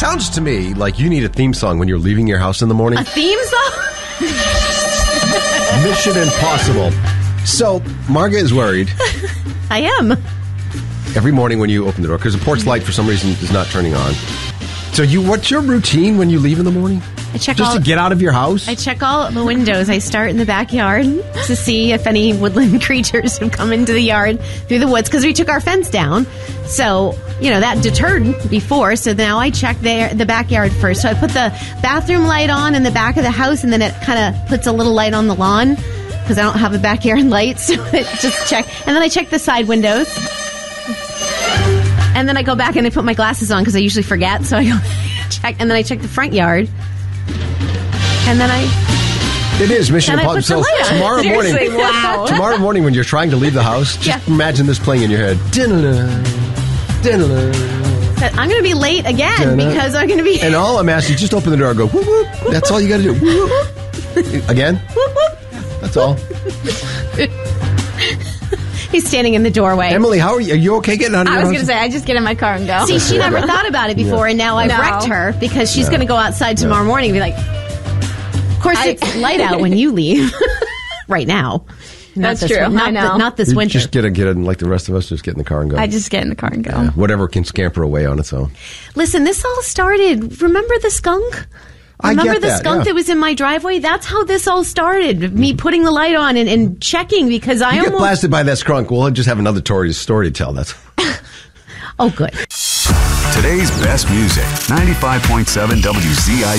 sounds to me like you need a theme song when you're leaving your house in the morning. A theme song? Mission Impossible. So, Marga is worried. I am. Every morning when you open the door, because the porch light for some reason is not turning on. So, what's your routine when you leave in the morning? I check Just to get out of your house? I check all the windows. I start in the backyard to see if any woodland creatures have come into the yard through the woods, because we took our fence down. So, that deterred before. So now I check the backyard first. So I put the bathroom light on in the back of the house, and then it kind of puts a little light on the lawn because I don't have a backyard light. So it just check. And then I check the side windows. And then I go back and I put my glasses on because I usually forget. So I go check, and then I check the front yard. And then It is Mission Impossible. So tomorrow morning, wow. Tomorrow morning when you're trying to leave the house, just imagine this playing in your head. I'm going to be late again because I'm going to be... And all I'm asking, just open the door and go, whoop, whoop. That's all you got to do. Whoop, whoop. Again? Whoop, whoop. That's all. He's standing in the doorway. Emily, how are you? Are you okay getting out of your house? I was going to say, I just get in my car and go. See, she never thought about it before, and now I've wrecked her because she's going to go outside tomorrow morning and be like, of course, it's light out when you leave right now. That's true. I know. Not this winter. Just get in like the rest of us, just get in the car and go. I just get in the car and go. Yeah, whatever can scamper away on its own. Listen, this all started, remember the skunk? Remember the skunk that was in my driveway? That's how this all started. Me putting the light on and checking because I get blasted by that skunk. We'll just have another story to tell. That's oh, good. Today's best music, 95.7 WZID.